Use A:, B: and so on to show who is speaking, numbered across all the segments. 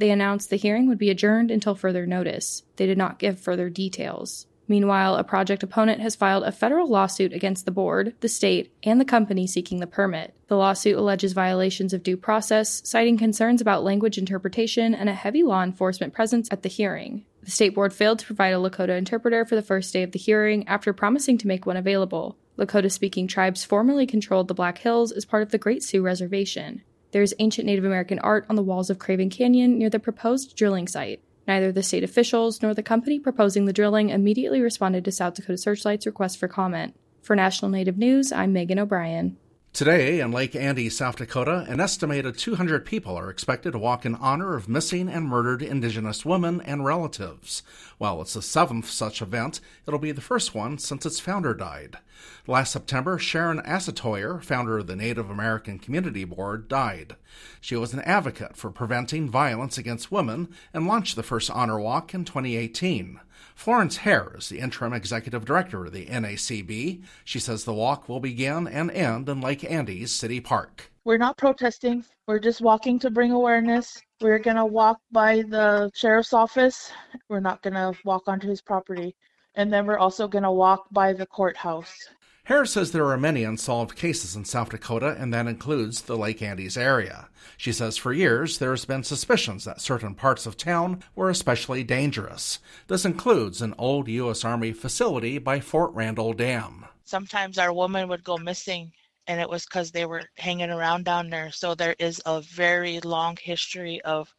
A: They announced the hearing would be adjourned until further notice. They did not give further details. Meanwhile, a project opponent has filed a federal lawsuit against the board, the state, and the company seeking the permit. The lawsuit alleges violations of due process, citing concerns about language interpretation and a heavy law enforcement presence at the hearing. The state board failed to provide a Lakota interpreter for the first day of the hearing after promising to make one available. Lakota-speaking tribes formerly controlled the Black Hills as part of the Great Sioux Reservation. There is ancient Native American art on the walls of Craven Canyon near the proposed drilling site. Neither the state officials nor the company proposing the drilling immediately responded to South Dakota Searchlight's request for comment. For National Native News, I'm Megan O'Brien.
B: Today, in Lake Andes, South Dakota, an estimated 200 people are expected to walk in honor of missing and murdered Indigenous women and relatives. While it's the 7th such event, it'll be the first one since its founder died. Last September, Sharon Asetoyer, founder of the Native American Community Board, died. She was an advocate for preventing violence against women and launched the first honor walk in 2018. Florence Hare is the interim executive director of the NACB. She says the walk will begin and end in Lake Andes City Park.
C: We're not protesting. We're just walking to bring awareness. We're going to walk by the sheriff's office. We're not going to walk onto his property. And then we're also going to walk by the courthouse.
B: Hare says there are many unsolved cases in South Dakota, and that includes the Lake Andes area. She says for years there's been suspicions that certain parts of town were especially dangerous. This includes an old U.S. Army facility by Fort Randall Dam.
C: Sometimes our women would go missing, and it was because they were hanging around down there. So there is a very long history of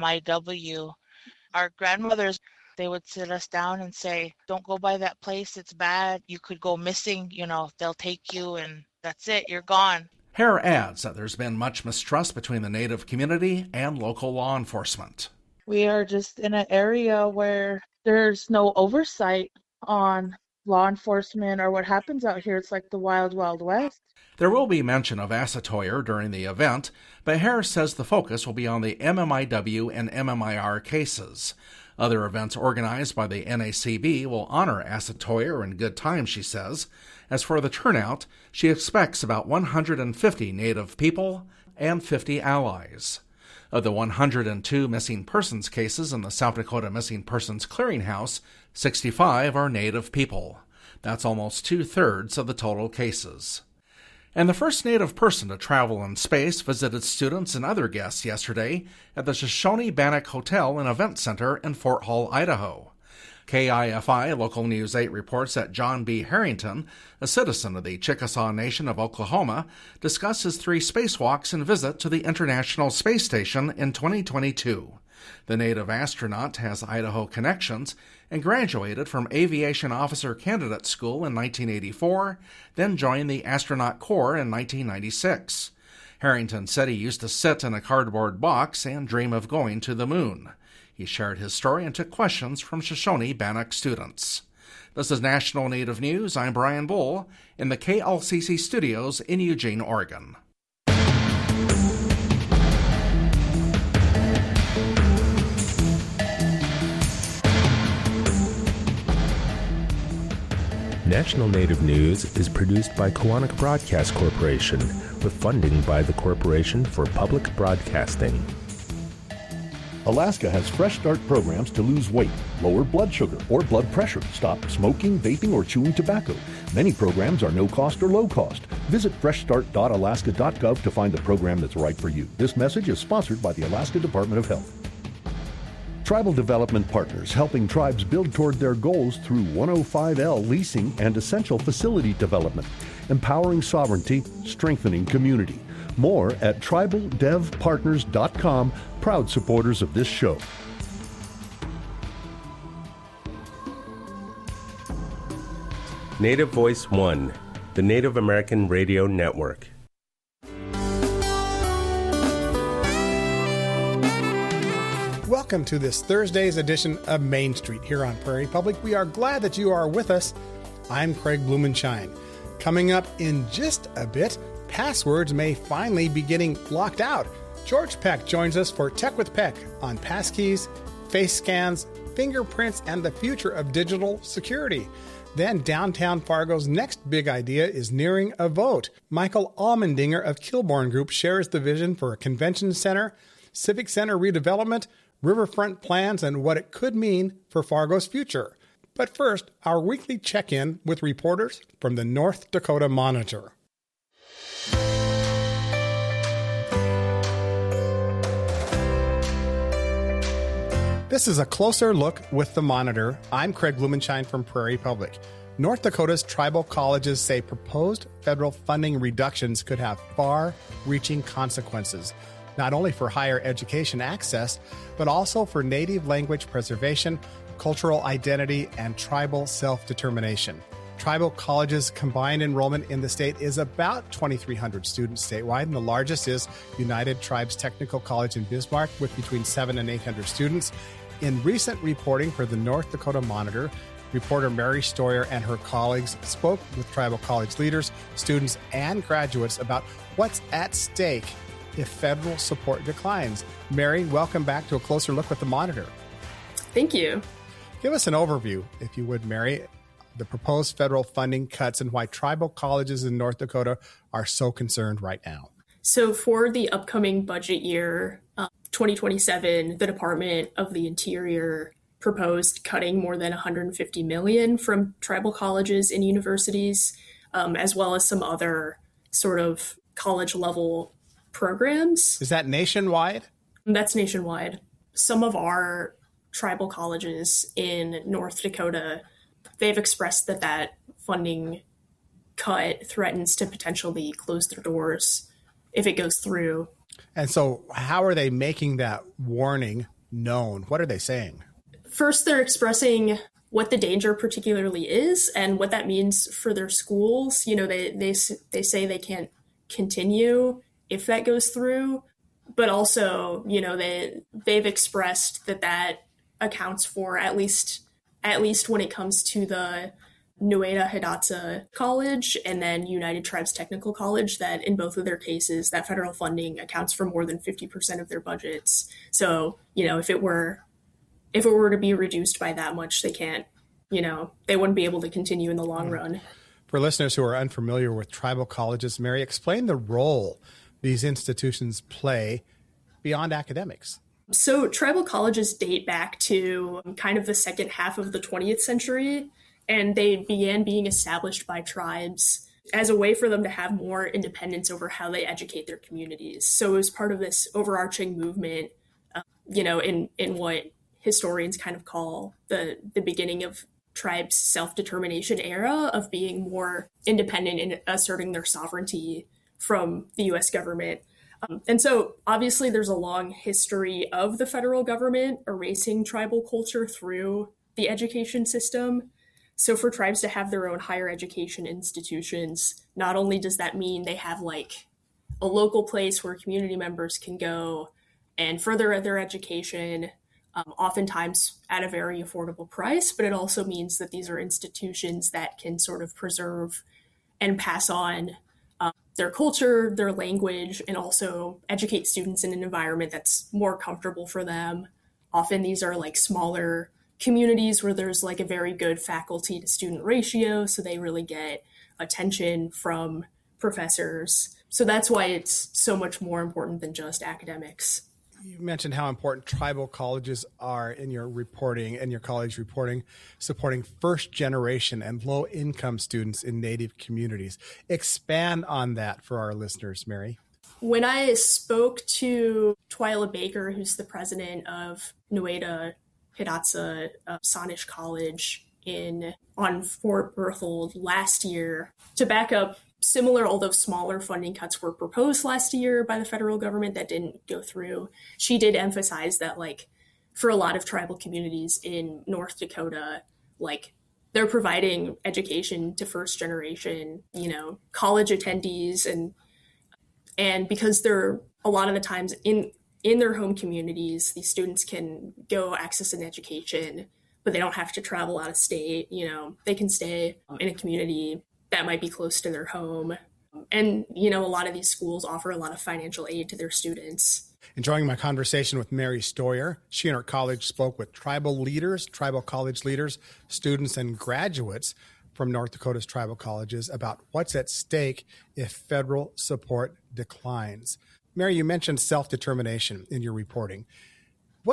C: MMIW. Our grandmothers, they would sit us down and say, don't go by that place, it's bad. You could go missing, they'll take you and that's it, you're gone.
B: Hare adds that there's been much mistrust between the Native community and local law enforcement.
C: We are just in an area where there's no oversight on law enforcement or what happens out here. It's like the wild, wild west.
B: There will be mention of Asetoyer during the event, but Hare says the focus will be on the MMIW and MMIR cases. Other events organized by the NACB will honor Asetoyer in good time, she says. As for the turnout, she expects about 150 Native people and 50 allies. Of the 102 missing persons cases in the South Dakota Missing Persons Clearinghouse, 65 are Native people. That's almost 2/3 of the total cases. And the first Native person to travel in space visited students and other guests yesterday at the Shoshone-Bannock Hotel and Event Center in Fort Hall, Idaho. KIFI Local News 8 reports that John B. Harrington, a citizen of the Chickasaw Nation of Oklahoma, discussed his 3 spacewalks and visit to the International Space Station in 2022. The Native astronaut has Idaho connections and graduated from Aviation Officer Candidate School in 1984, then joined the Astronaut Corps in 1996. Harrington said he used to sit in a cardboard box and dream of going to the moon. He shared his story and took questions from Shoshone-Bannock students. This is National Native News. I'm Brian Bull in the KLCC studios in Eugene, Oregon.
D: National Native News is produced by Koahnic Broadcast Corporation with funding by the Corporation for Public Broadcasting.
E: Alaska has Fresh Start programs to lose weight, lower blood sugar or blood pressure, stop smoking, vaping, or chewing tobacco. Many programs are no cost or low cost. Visit freshstart.alaska.gov to find the program that's right for you. This message is sponsored by the Alaska Department of Health. Tribal Development Partners, helping tribes build toward their goals through 105L leasing and essential facility development, empowering sovereignty, strengthening community. More at tribaldevpartners.com, proud supporters of this show.
D: Native Voice One, the Native American Radio Network.
F: Welcome to this Thursday's edition of Main Street here on Prairie Public. We are glad that you are with us. I'm Craig Blumenshine. Coming up in just a bit, passwords may finally be getting locked out. George Peck joins us for Tech with Peck on passkeys, face scans, fingerprints, and the future of digital security. Then downtown Fargo's next big idea is nearing a vote. Michael Almendinger of Kilbourne Group shares the vision for a convention center, civic center redevelopment, riverfront plans, and what it could mean for Fargo's future. But first, our weekly check-in with reporters from the North Dakota Monitor. This is a closer look with the Monitor. I'm Craig Blumenshine from Prairie Public. North Dakota's tribal colleges say proposed federal funding reductions could have far-reaching consequences, not only for higher education access, but also for Native language preservation, cultural identity, and tribal self-determination. Tribal colleges' combined enrollment in the state is about 2,300 students statewide, and the largest is United Tribes Technical College in Bismarck with between 700 and 800 students. In recent reporting for the North Dakota Monitor, reporter Mary Stoyer and her colleagues spoke with tribal college leaders, students, and graduates about what's at stake if federal support declines. Mary, welcome back to A Closer Look with the Monitor.
G: Thank you.
F: Give us an overview, if you would, Mary, the proposed federal funding cuts and why tribal colleges in North Dakota are so concerned right now.
G: So for the upcoming budget year, 2027, the Department of the Interior proposed cutting more than $150 million from tribal colleges and universities, as well as some other sort of college-level programs.
F: Is that nationwide?
G: That's nationwide. Some of our tribal colleges in North Dakota, they've expressed that funding cut threatens to potentially close their doors if it goes through.
F: And so how are they making that warning known? What are they saying?
G: First, they're expressing what the danger particularly is and what that means for their schools. You know, they say they can't continue if that goes through, but also, you know, they've expressed that accounts for at least when it comes to the Nueda Hidatsa College and then United Tribes Technical College, that in both of their cases, that federal funding accounts for more than 50% of their budgets. So, you know, if it were to be reduced by that much, they can't, you know, they wouldn't be able to continue in the long run.
F: For listeners who are unfamiliar with tribal colleges, Mary, explain the role these institutions play beyond academics.
G: So tribal colleges date back to kind of the second half of the 20th century, and they began being established by tribes as a way for them to have more independence over how they educate their communities. So it was part of this overarching movement, you know, in what historians kind of call the beginning of tribes' self-determination era of being more independent and asserting their sovereignty from the U.S. government. And so obviously there's a long history of the federal government erasing tribal culture through the education system. So for tribes to have their own higher education institutions, not only does that mean they have like a local place where community members can go and further their education, oftentimes at a very affordable price, but it also means that these are institutions that can sort of preserve and pass on their culture, their language, and also educate students in an environment that's more comfortable for them. Often these are like smaller communities where there's like a very good faculty to student ratio, so they really get attention from professors. So that's why it's so much more important than just academics.
F: You mentioned how important tribal colleges are in your reporting and your colleagues' reporting, supporting first generation and low income students in Native communities. Expand on that for our listeners, Mary.
G: When I spoke to Twyla Baker, who's the president of Nueda Hidatsa Sanish College on Fort Berthold last year, to back up, similar, although smaller funding cuts were proposed last year by the federal government that didn't go through. She did emphasize that, like, for a lot of tribal communities in North Dakota, like, they're providing education to first generation, you know, college attendees, and because they're a lot of the times in their home communities, these students can go access an education, but they don't have to travel out of state. You know, they can stay in a community that might be close to their home. And, you know, a lot of these schools offer a lot of financial aid to their students.
F: Enjoying my conversation with Mary Stoyer. She and her college spoke with tribal college leaders, students, and graduates from North Dakota's tribal colleges about what's at stake if federal support declines. Mary, you mentioned self-determination in your reporting. What does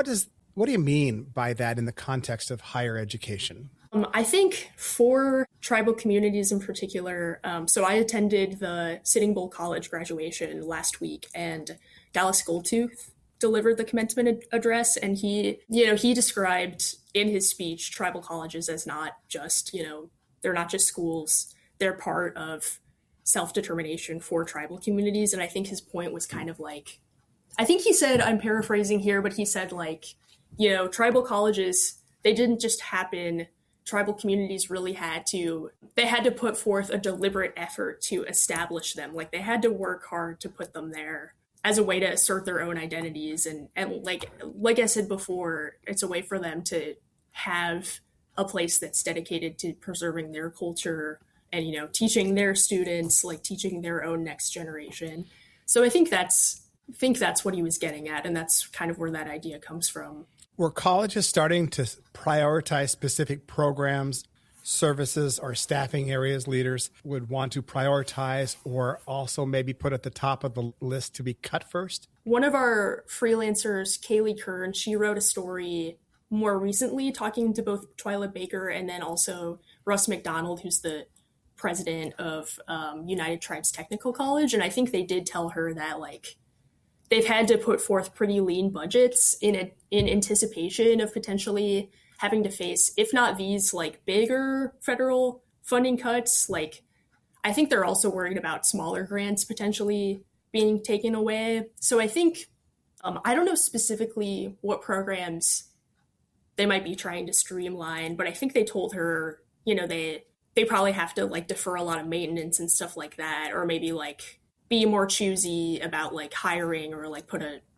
F: What do you mean by that in the context of higher education?
G: I think for tribal communities in particular, so I attended the Sitting Bull College graduation last week, and Dallas Goldtooth delivered the commencement address, and he described in his speech tribal colleges as not just, they're not just schools, they're part of self-determination for tribal communities. And I think his point was kind of like, I think he said, I'm paraphrasing here, but he said like, tribal colleges, they didn't just happen. Tribal communities really had to put forth a deliberate effort to establish them. Like they had to work hard to put them there as a way to assert their own identities. And like I said before, it's a way for them to have a place that's dedicated to preserving their culture and, teaching their students, like teaching their own next generation. So I think that's what he was getting at. And that's kind of where that idea comes from.
F: Were colleges starting to prioritize specific programs, services, or staffing areas leaders would want to prioritize or also maybe put at the top of the list to be cut first?
G: One of our freelancers, Kaylee Kern, she wrote a story more recently talking to both Twyla Baker and then also Russ McDonald, who's the president of United Tribes Technical College. And I think they did tell her that like they've had to put forth pretty lean budgets in anticipation of potentially having to face, if not these like bigger federal funding cuts, like I think they're also worried about smaller grants potentially being taken away. So I think, I don't know specifically what programs they might be trying to streamline, but I think they told her, they probably have to like defer a lot of maintenance and stuff like that, or maybe like be more choosy about like hiring or like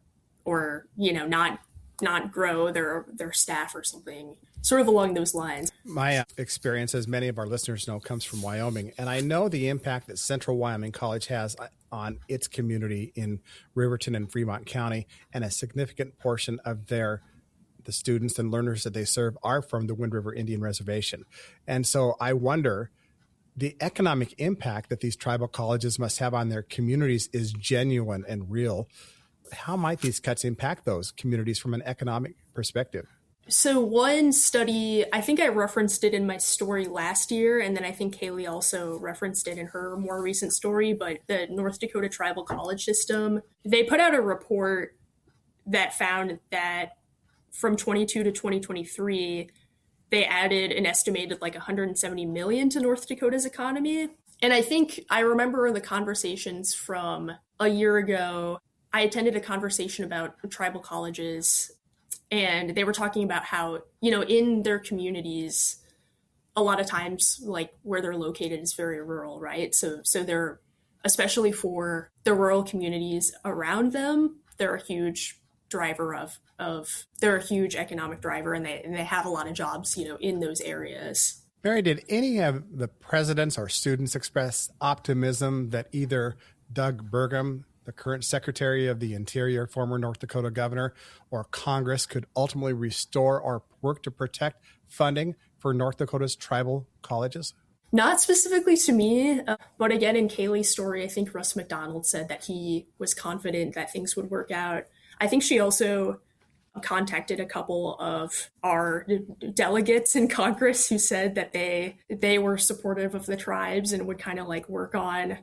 G: not grow their staff or something, sort of along those lines.
F: My experience, as many of our listeners know, comes from Wyoming. And I know the impact that Central Wyoming College has on its community in Riverton and Fremont County. And a significant portion of the students and learners that they serve are from the Wind River Indian Reservation. And so I wonder, the economic impact that these tribal colleges must have on their communities is genuine and real. How might these cuts impact those communities from an economic perspective?
G: So one study, I think I referenced it in my story last year, and then I think Kaylee also referenced it in her more recent story, but the North Dakota Tribal College System, they put out a report that found that from 22 to 2023, they added an estimated like 170 million to North Dakota's economy. And I think I remember the conversations from a year ago. I attended a conversation about tribal colleges, and they were talking about how, in their communities, a lot of times like where they're located is very rural, right? So they're, especially for the rural communities around them, they're a huge driver they're a huge economic driver, and they have a lot of jobs, in those areas.
F: Mary, did any of the presidents or students express optimism that either Doug Burgum, the current Secretary of the Interior, former North Dakota governor, or Congress could ultimately restore or work to protect funding for North Dakota's tribal colleges?
G: Not specifically to me, but again, in Kaylee's story, I think Russ McDonald said that he was confident that things would work out. I think she also contacted a couple of our delegates in Congress who said that they were supportive of the tribes and would kind of like work on,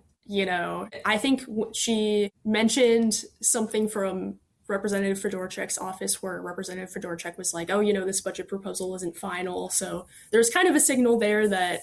G: I think she mentioned something from Representative Fedorchak's office where Representative Fedorchak was like, oh, this budget proposal isn't final. So there's kind of a signal there that,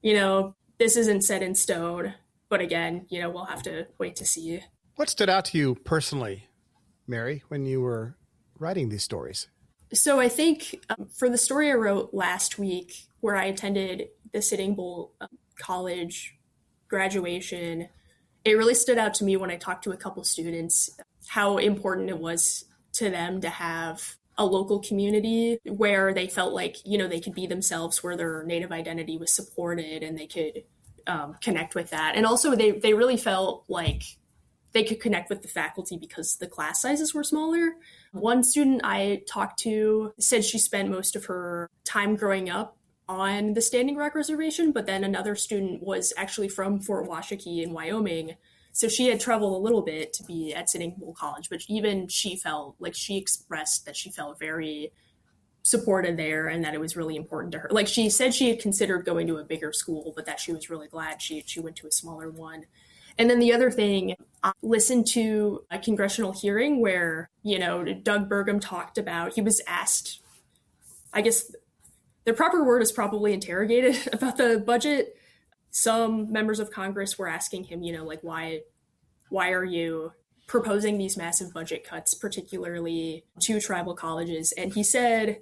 G: this isn't set in stone. But again, we'll have to wait to see.
F: What stood out to you personally, Mary, when you were writing these stories?
G: So I think for the story I wrote last week, where I attended the Sitting Bull College graduation, it really stood out to me when I talked to a couple students how important it was to them to have a local community where they felt like, they could be themselves, where their Native identity was supported and they could connect with that. And also they really felt like they could connect with the faculty because the class sizes were smaller. One student I talked to said she spent most of her time growing up on the Standing Rock Reservation, but then another student was actually from Fort Washakie in Wyoming, So she had traveled a little bit to be at Sitting Bull College, but even she felt like she expressed that she felt very supported there and that it was really important to her. Like she said she had considered going to a bigger school, but that she was really glad she went to a smaller one. And then the other thing, I listened to a congressional hearing where, Doug Burgum talked about, he was asked, I guess the proper word is probably interrogated about the budget. Some members of Congress were asking him, why are you proposing these massive budget cuts, particularly to tribal colleges? And he said,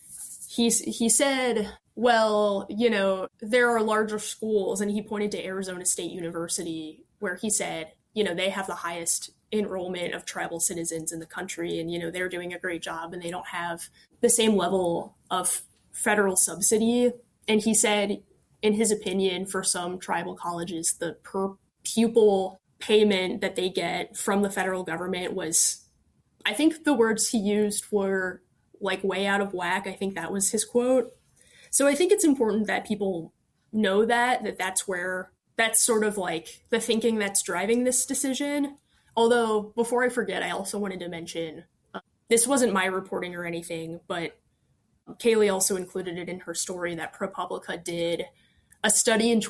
G: well, there are larger schools, and he pointed to Arizona State University, where he said, they have the highest enrollment of tribal citizens in the country, and, they're doing a great job, and they don't have the same level of federal subsidy. And he said, in his opinion, for some tribal colleges, the per pupil payment that they get from the federal government was, I think the words he used were like way out of whack. I think that was his quote. So I think it's important that people know that's sort of like the thinking that's driving this decision. Although before I forget, I also wanted to mention, this wasn't my reporting or anything, but Kaylee also included it in her story that ProPublica did a study in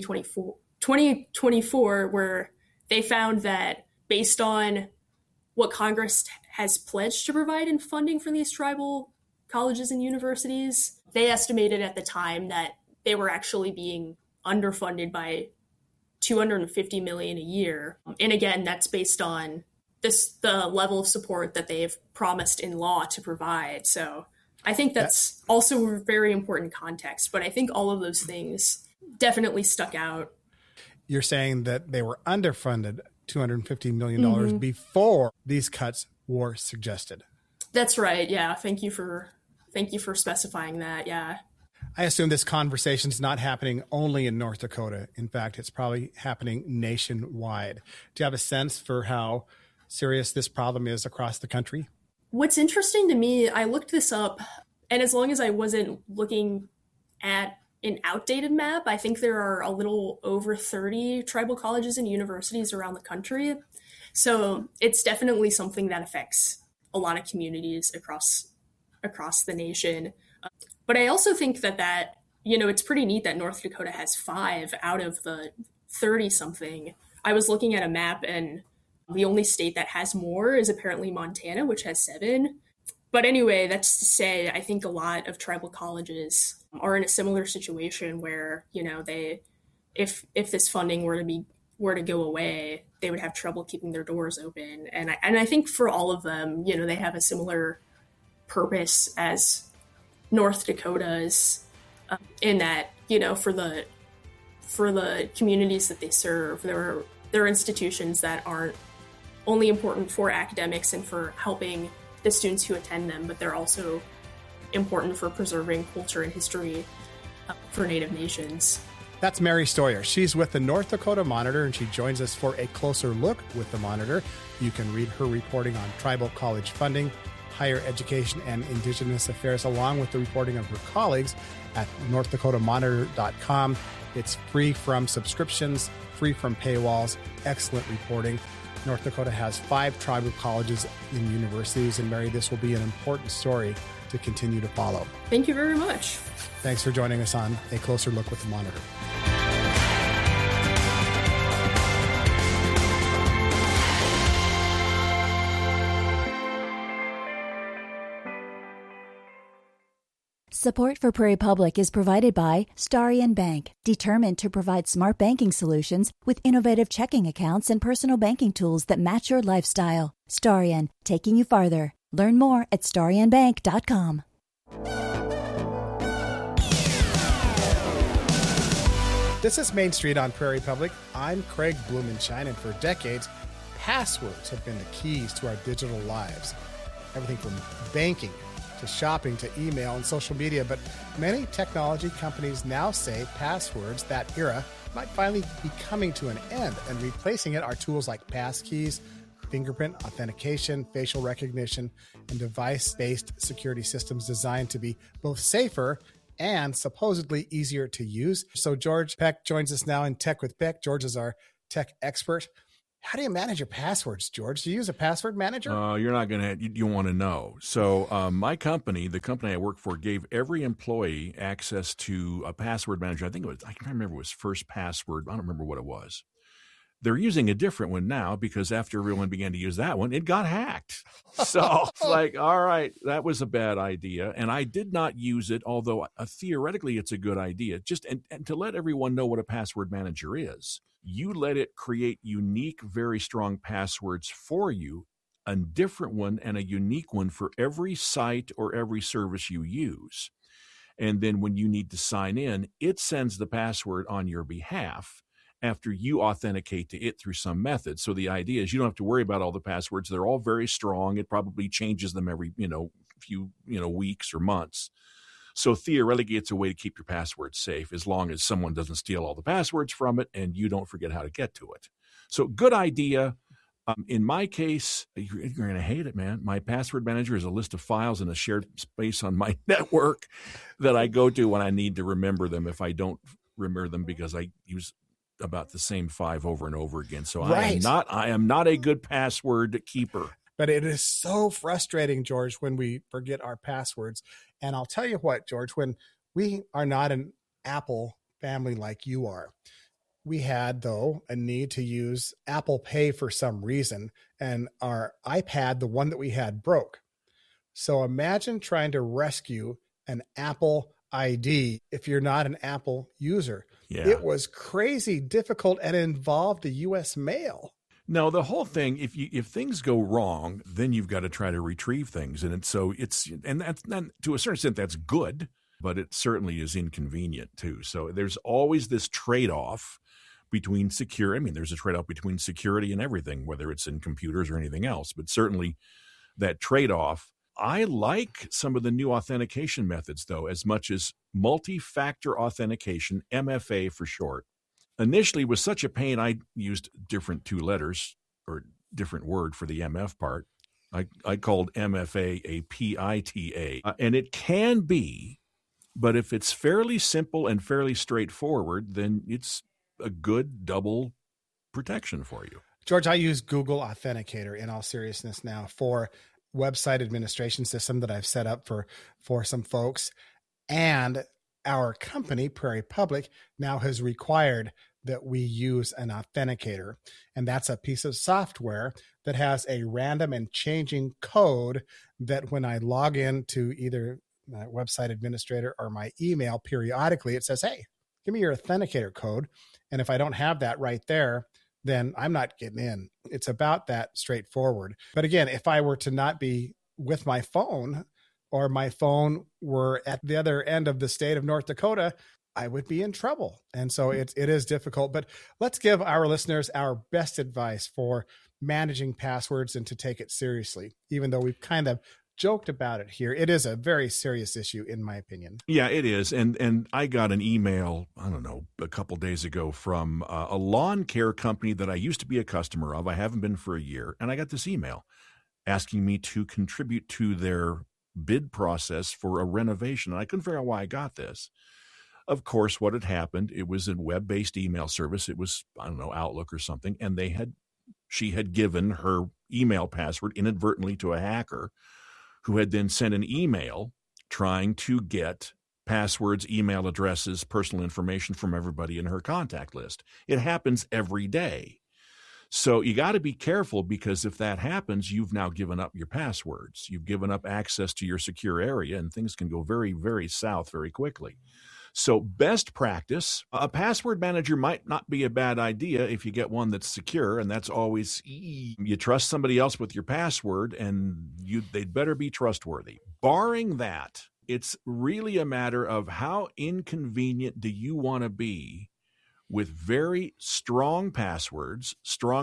G: 2024 where they found that based on what Congress has pledged to provide in funding for these tribal colleges and universities, they estimated at the time that they were actually being underfunded by $250 million a year. And again, that's based on the level of support that they've promised in law to provide. So I think that's also a very important context, but I think all of those things definitely stuck out.
F: You're saying that they were underfunded $250 million before these cuts were suggested.
G: That's right. Yeah. Thank you for specifying that. Yeah.
F: I assume this conversation is not happening only in North Dakota. In fact, it's probably happening nationwide. Do you have a sense for how serious this problem is across the country?
G: What's interesting to me, I looked this up, and as long as I wasn't looking at an outdated map, I think there are a little over 30 tribal colleges and universities around the country. So it's definitely something that affects a lot of communities across the nation. But I also think that it's pretty neat that North Dakota has 5 out of the 30-something. I was looking at a map, and the only state that has more is apparently Montana, which has 7. But anyway, that's to say, I think a lot of tribal colleges are in a similar situation where, if this funding were to go away, they would have trouble keeping their doors open. And I think for all of them, they have a similar purpose as North Dakota's, in that, for the communities that they serve, there are institutions that aren't only important for academics and for helping the students who attend them, but they're also important for preserving culture and history for Native nations.
F: That's Mary Stoyer. She's with the North Dakota Monitor, and she joins us for a closer look with the Monitor. You can read her reporting on tribal college funding, higher education, and Indigenous affairs, along with the reporting of her colleagues at northdakotamonitor.com. It's free from subscriptions, free from paywalls, excellent reporting. North Dakota has 5 tribal colleges and universities, and Mary, this will be an important story to continue to follow.
G: Thank you very much.
F: Thanks for joining us on A Closer Look with the Monitor.
H: Support for Prairie Public is provided by Starion Bank, determined to provide smart banking solutions with innovative checking accounts and personal banking tools that match your lifestyle. Starion, taking you farther. Learn more at starionbank.com.
F: This is Main Street on Prairie Public. I'm Craig Blumenshine, and for decades, passwords have been the keys to our digital lives. Everything from banking to shopping to email and social media, but many technology companies now say passwords, that era, might finally be coming to an end, and replacing it are tools like passkeys, fingerprint authentication, facial recognition, and device-based security systems designed to be both safer and supposedly easier to use. So George Peck joins us now in Tech with Peck. George is our tech expert. How do you manage your passwords, George? Do you use a password manager?
I: You're not going to, you want to know. So my company, the company I work for, gave every employee access to a password manager. I think it was, I can't remember, it was First Password. I don't remember what it was. They're using a different one now because after everyone began to use that one, it got hacked. So it's like, all right, that was a bad idea. And I did not use it, although theoretically it's a good idea. Just and to let everyone know what a password manager is. You let it create unique, very strong passwords for you, a different one and a unique one for every site or every service you use. And then when you need to sign in, it sends the password on your behalf after you authenticate to it through some method. So the idea is you don't have to worry about all the passwords. They're all very strong. It probably changes them every, few, weeks or months. So theoretically, it's a way to keep your passwords safe as long as someone doesn't steal all the passwords from it and you don't forget how to get to it. So good idea. In my case, you're going to hate it, man. My password manager is a list of files in a shared space on my network that I go to when I need to remember them if I don't remember them because I use about the same 5 over and over again. So right. I am not a good password keeper.
F: But it is so frustrating, George, when we forget our passwords. And I'll tell you what, George, when we are not an Apple family like you are, we had, though, a need to use Apple Pay for some reason. And our iPad, the one that we had, broke. So imagine trying to rescue an Apple ID if you're not an Apple user.
I: Yeah.
F: It was crazy difficult and involved the U.S. mail.
I: No, the whole thing, if things go wrong, then you've got to try to retrieve things. And that's not, to a certain extent, that's good, but it certainly is inconvenient too. So there's always this trade-off between there's a trade-off between security and everything, whether it's in computers or anything else, but certainly that trade-off. I like some of the new authentication methods, though, as much as multi-factor authentication, MFA for short. Initially was such a pain, I used different 2 letters or different word for the MF part. I called MFA a PITA. And it can be, but if it's fairly simple and fairly straightforward, then it's a good double protection for you.
F: George, I use Google Authenticator in all seriousness now for website administration system that I've set up for some folks. And our company, Prairie Public, now has required that we use an authenticator. And that's a piece of software that has a random and changing code that when I log in to either my website administrator or my email periodically, it says, hey, give me your authenticator code. And if I don't have that right there, then I'm not getting in. It's about that straightforward. But again, if I were to not be with my phone or my phone were at the other end of the state of North Dakota, I would be in trouble. And so it is difficult. But let's give our listeners our best advice for managing passwords and to take it seriously, even though we've kind of joked about it here. It is a very serious issue, in my opinion.
I: Yeah, it is. And I got an email, I don't know, a couple days ago from a lawn care company that I used to be a customer of. I haven't been for a year. And I got this email asking me to contribute to their bid process for a renovation. And I couldn't figure out why I got this. Of course, what had happened, it was a web-based email service. It was, I don't know, Outlook or something. And she had given her email password inadvertently to a hacker who had then sent an email trying to get passwords, email addresses, personal information from everybody in her contact list. It happens every day. So you got to be careful because if that happens, you've now given up your passwords. You've given up access to your secure area and things can go very, very south very quickly. So best practice, a password manager might not be a bad idea if you get one that's secure, and that's always, you trust somebody else with your password, and they'd better be trustworthy. Barring that, it's really a matter of how inconvenient do you want to be with very strong passwords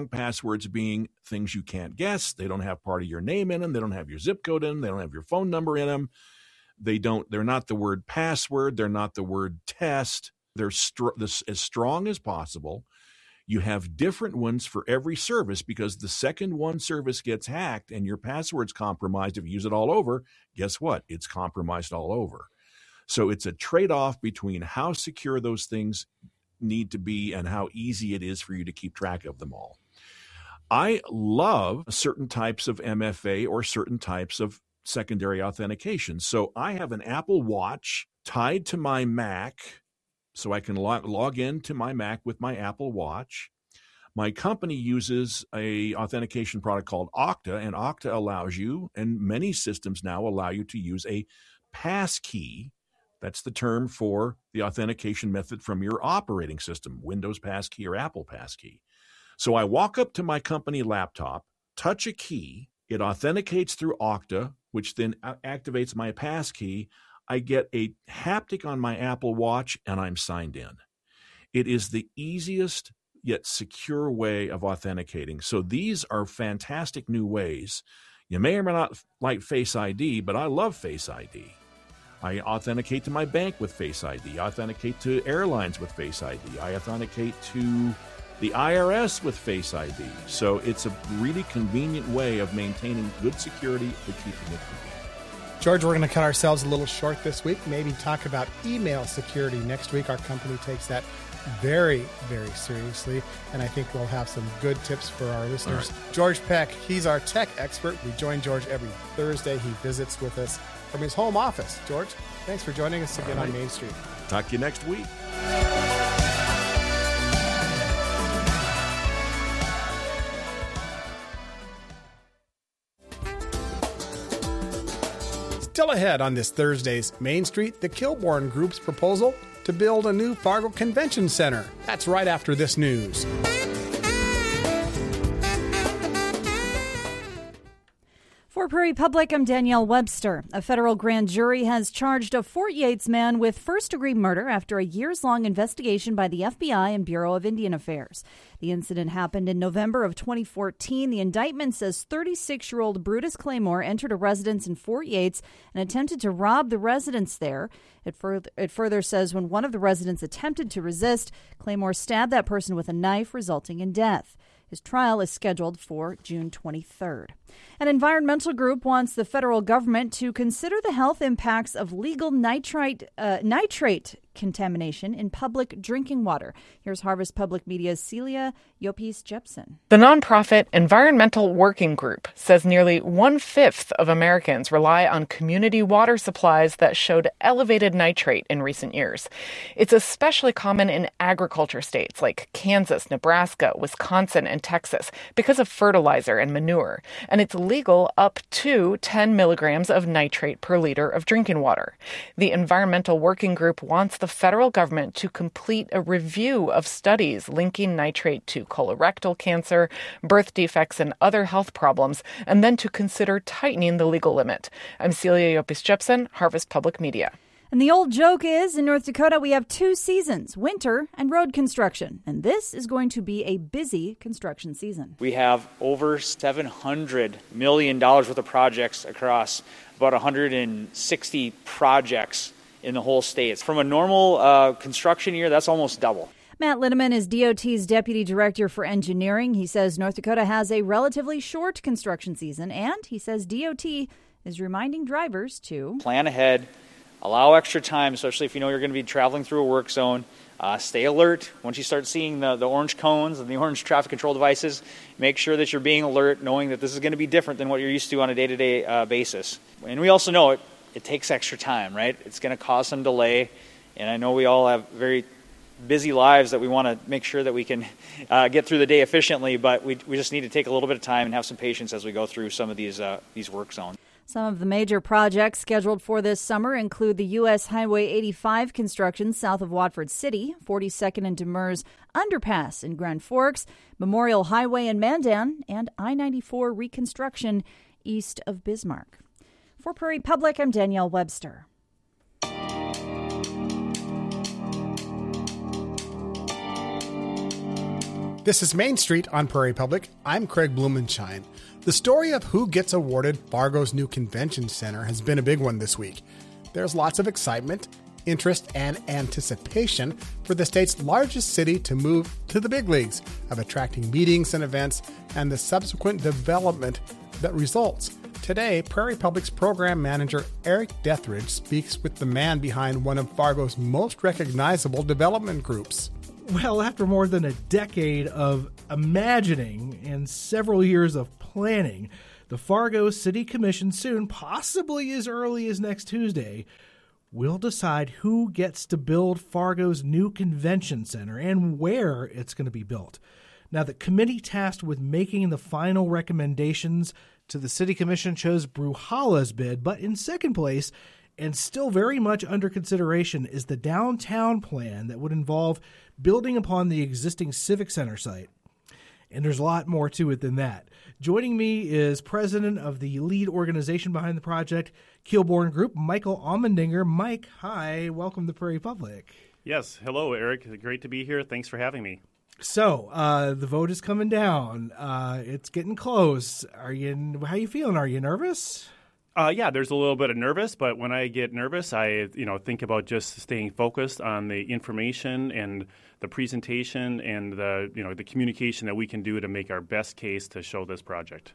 I: being things you can't guess. They don't have part of your name in them. They don't have your zip code in them. They don't have your phone number in them. They're not the word password. They're not the word test. They're as strong as possible. You have different ones for every service because the second one service gets hacked and your password's compromised. If you use it all over, guess what? It's compromised all over. So it's a trade-off between how secure those things need to be and how easy it is for you to keep track of them all. I love certain types of MFA or certain types of secondary authentication. So I have an Apple Watch tied to my Mac, so I can log into my Mac with my Apple Watch. My company uses a authentication product called Okta, and Okta allows you, and many systems now allow you to use a passkey. That's the term for the authentication method from your operating system, Windows passkey or Apple passkey. So I walk up to my company laptop, touch a key, it authenticates through Okta, which then activates my passkey. I get a haptic on my Apple Watch, and I'm signed in. It is the easiest yet secure way of authenticating. So these are fantastic new ways. You may or may not like Face ID, but I love Face ID. I authenticate to my bank with Face ID. I authenticate to airlines with Face ID. I authenticate to the IRS with Face ID. So it's a really convenient way of maintaining good security but keeping it convenient.
F: George, we're going to cut ourselves a little short this week. Maybe talk about email security next week. Our company takes that very, very seriously, and I think we'll have some good tips for our listeners. Right. George Peck, he's our tech expert. We join George every Thursday. He visits with us from his home office. George, thanks for joining us again on Main Street.
I: Talk to you next week.
F: Still ahead on this Thursday's Main Street, the Kilbourne Group's proposal to build a new Fargo Convention Center. That's right after this news.
J: For Prairie Public, I'm Danielle Webster. A federal grand jury has charged a Fort Yates man with first-degree murder after a years-long investigation by the FBI and Bureau of Indian Affairs. The incident happened in November of 2014. The indictment says 36-year-old Brutus Claymore entered a residence in Fort Yates and attempted to rob the residents there. It further says when one of the residents attempted to resist, Claymore stabbed that person with a knife, resulting in death. His trial is scheduled for June 23rd. An environmental group wants the federal government to consider the health impacts of legal nitrate contamination in public drinking water. Here's Harvest Public Media's Celia Yopis-Jepson.
K: The nonprofit Environmental Working Group says nearly 1/5 of Americans rely on community water supplies that showed elevated nitrate in recent years. It's especially common in agriculture states like Kansas, Nebraska, Wisconsin, and Texas because of fertilizer and manure, and it's legal up to 10 milligrams of nitrate per liter of drinking water. The Environmental Working Group wants the federal government to complete a review of studies linking nitrate to colorectal cancer, birth defects, and other health problems, and then to consider tightening the legal limit. I'm Celia Yopis-Jepson, Harvest Public Media.
J: And the old joke is, in North Dakota, we have 2 seasons, winter and road construction. And this is going to be a busy construction season.
L: We have over $700 million worth of projects across about 160 projects in the whole state. From a normal construction year, that's almost double.
J: Matt Linneman is DOT's Deputy Director for Engineering. He says North Dakota has a relatively short construction season, and he says DOT is reminding drivers to
L: plan ahead, allow extra time, especially if you know you're going to be traveling through a work zone. Stay alert. Once you start seeing the orange cones and the orange traffic control devices, make sure that you're being alert, knowing that this is going to be different than what you're used to on a day-to-day basis. And we also know it takes extra time, right? It's going to cause some delay, and I know we all have very busy lives that we want to make sure that we can get through the day efficiently, but we just need to take a little bit of time and have some patience as we go through some of these work zones.
J: Some of the major projects scheduled for this summer include the U.S. Highway 85 construction south of Watford City, 42nd and Demers Underpass in Grand Forks, Memorial Highway in Mandan, and I-94 reconstruction east of Bismarck. For Prairie Public, I'm Danielle Webster.
F: This is Main Street on Prairie Public. I'm Craig Blumenshine. The story of who gets awarded Fargo's new convention center has been a big one this week. There's lots of excitement, interest, and anticipation for the state's largest city to move to the big leagues of attracting meetings and events and the subsequent development that results. Today, Prairie Public's program manager Eric Dethridge speaks with the man behind one of Fargo's most recognizable development groups.
M: Well, after more than a decade of imagining and several years of planning, the Fargo City Commission soon, possibly as early as next Tuesday, will decide who gets to build Fargo's new convention center and where it's going to be built. Now, the committee tasked with making the final recommendations to the City Commission chose Bruhala's bid, but in second place, and still very much under consideration, is the downtown plan that would involve building upon the existing Civic Center site. And there's a lot more to it than that. Joining me is president of the lead organization behind the project, Kilbourn Group, Michael Almendinger. Mike, hi. Welcome to Prairie Public.
N: Yes. Hello, Eric. Great to be here. Thanks for having me.
M: So, the vote is coming down. It's getting close. How are you feeling? Are you nervous?
N: Yeah, there's a little bit of nervous, but when I get nervous, I think about just staying focused on the information and the presentation and the communication that we can do to make our best case to show this project.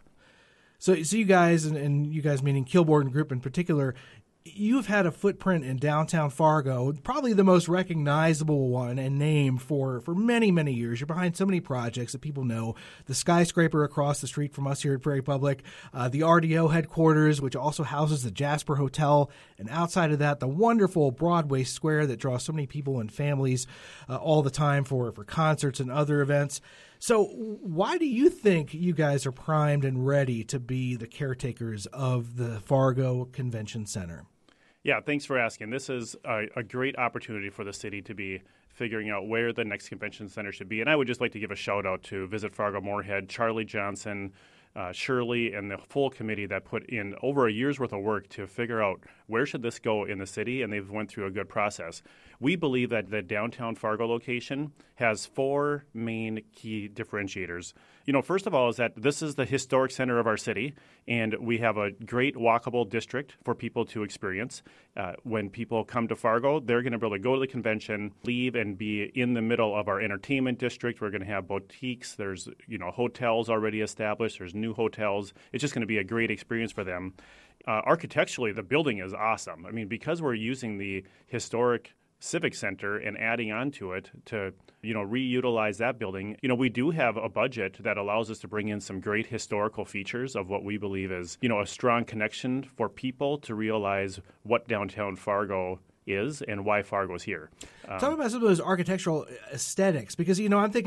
M: So you guys, and you guys meaning Kilbourn Group in particular, you've had a footprint in downtown Fargo, probably the most recognizable one and name for many, many years. You're behind so many projects that people know. The skyscraper across the street from us here at Prairie Public, the RDO headquarters, which also houses the Jasper Hotel, and outside of that, the wonderful Broadway Square that draws so many people and families all the time for concerts and other events. So why do you think you guys are primed and ready to be the caretakers of the Fargo Convention Center?
N: Yeah, thanks for asking. This is a great opportunity for the city to be figuring out where the next convention center should be. And I would just like to give a shout out to Visit Fargo Moorhead, Charlie Johnson, Shirley, and the full committee that put in over a year's worth of work to figure out where should this go in the city, and they've went through a good process. We believe that the downtown Fargo location has four main key differentiators. First of all is that this is the historic center of our city, and we have a great walkable district for people to experience. When people come to Fargo, they're going to be able to go to the convention, leave, and be in the middle of our entertainment district. We're going to have boutiques. There's, hotels already established. There's new hotels. It's just going to be a great experience for them. Architecturally, the building is awesome. I mean, because we're using the historic Civic Center and adding on to it to, reutilize that building, we do have a budget that allows us to bring in some great historical features of what we believe is, a strong connection for people to realize what downtown Fargo is and why Fargo's here.
M: Talk about some of those architectural aesthetics, because,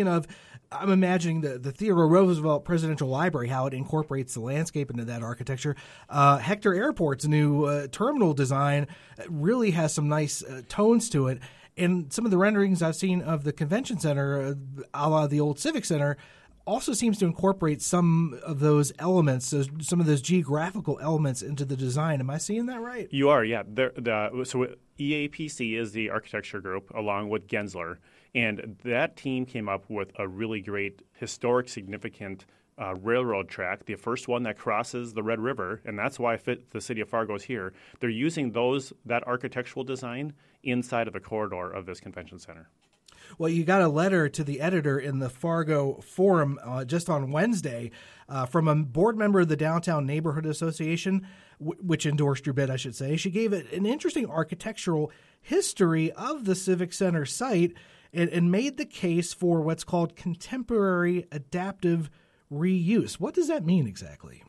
M: I'm imagining the Theodore Roosevelt Presidential Library, how it incorporates the landscape into that architecture. Hector Airport's new terminal design really has some nice tones to it. And some of the renderings I've seen of the convention center, a la the old Civic Center, also seems to incorporate some of those elements, some of those geographical elements into the design. Am I seeing that right?
N: You are, yeah. So EAPC is the architecture group along with Gensler, and that team came up with a really great historic significant railroad track, the first one that crosses the Red River, and that's why the city of Fargo is here. They're using that architectural design inside of the corridor of this convention center.
M: Well, you got a letter to the editor in the Fargo Forum just on Wednesday from a board member of the Downtown Neighborhood Association, which endorsed your bid, I should say. She gave it an interesting architectural history of the Civic Center site and made the case for what's called contemporary adaptive reuse. What does that mean exactly?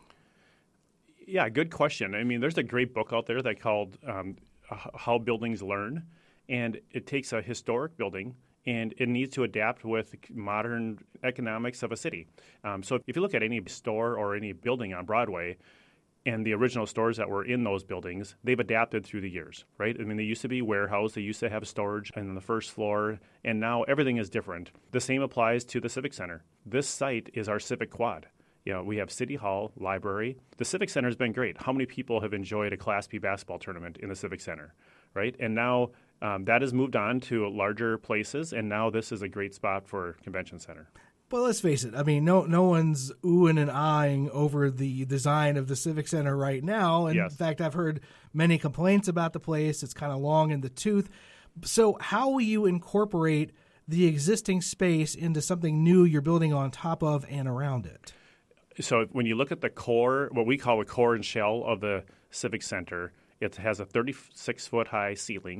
N: Yeah, good question. I mean, there's a great book out there that called How Buildings Learn, and it takes a historic building and it needs to adapt with modern economics of a city. So if you look at any store or any building on Broadway, and the original stores that were in those buildings, they've adapted through the years, right? I mean, they used to be warehouse, they used to have storage on the first floor, and now everything is different. The same applies to the Civic Center. This site is our Civic Quad. We have City Hall, library. The Civic Center has been great. How many people have enjoyed a Class B basketball tournament in the Civic Center, right? And now that has moved on to larger places, and now this is a great spot for convention center.
M: Well, let's face it. I mean, no one's oohing and ahhing over the design of the Civic Center right now. And
N: yes.
M: In fact, I've heard many complaints about the place. It's kind of long in the tooth. So how will you incorporate the existing space into something new you're building on top of and around it?
N: So when you look at the core, what we call the core and shell of the Civic Center, it has a 36-foot high ceiling.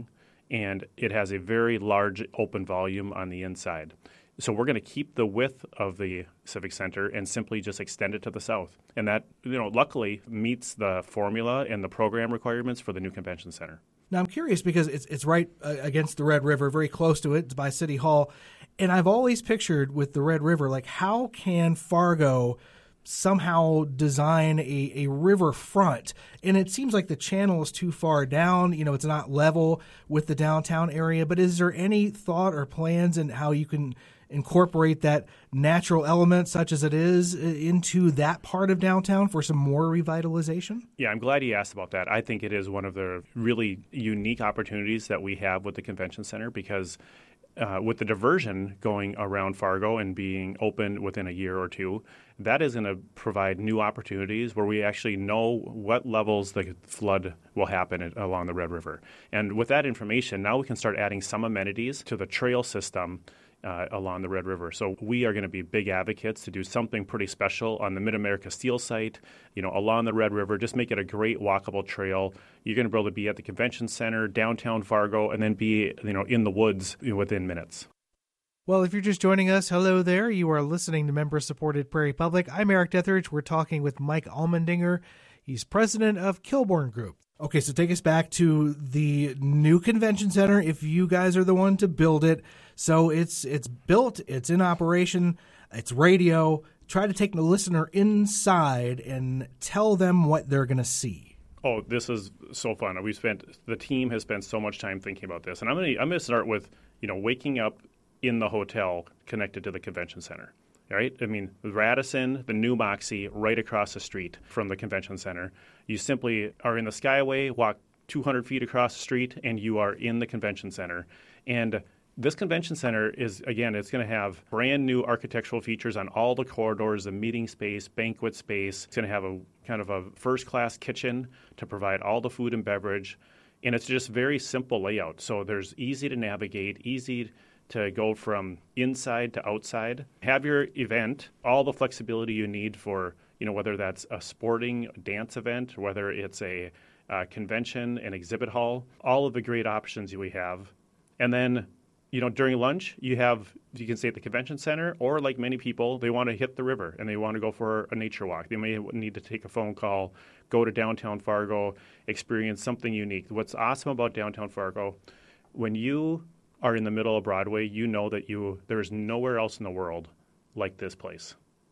N: and it has a very large open volume on the inside. So we're going to keep the width of the Civic Center and simply just extend it to the south. And that, luckily meets the formula and the program requirements for the new convention center.
M: Now, I'm curious because it's right against the Red River, very close to it. It's by City Hall. And I've always pictured with the Red River, like, how can Fargo somehow design a river front? And it seems like the channel is too far down. It's not level with the downtown area. But is there any thought or plans in how you can incorporate that natural element, such as it is, into that part of downtown for some more revitalization?
N: Yeah, I'm glad you asked about that. I think it is one of the really unique opportunities that we have with the convention center because with the diversion going around Fargo and being open within a year or two, that is going to provide new opportunities where we actually know what levels the flood will happen along the Red River. And with that information, now we can start adding some amenities to the trail system along the Red River. So we are going to be big advocates to do something pretty special on the Mid-America Steel site, along the Red River. Just make it a great walkable trail. You're going to be able to be at the convention center, downtown Fargo, and then be, in the woods within minutes.
M: Well, if you're just joining us, hello there. You are listening to member-supported Prairie Public. I'm Eric Detheridge. We're talking with Mike Allmendinger. He's president of Kilbourne Group. Okay, so take us back to the new convention center. If you guys are the one to build it, so it's built, it's in operation, it's radio. Try to take the listener inside and tell them what they're going to see.
N: Oh, this is so fun. The team has spent so much time thinking about this, and I'm going to start with waking up in the hotel connected to the convention center. Right? I mean, Radisson, the new Moxie, right across the street from the convention center. You simply are in the Skyway, walk 200 feet across the street, and you are in the convention center. And this convention center is, again, it's going to have brand new architectural features on all the corridors, the meeting space, banquet space. It's going to have a kind of a first-class kitchen to provide all the food and beverage. And it's just very simple layout. So there's easy to navigate, easy to go from inside to outside. Have your event, all the flexibility you need for, whether that's a sporting dance event, or whether it's a convention, an exhibit hall, all of the great options we have. And then, during lunch, you can stay at the convention center, or like many people, they want to hit the river and they want to go for a nature walk. They may need to take a phone call, go to downtown Fargo, experience something unique. What's awesome about downtown Fargo, when you are in the middle of Broadway, that there's nowhere else in the world like this place.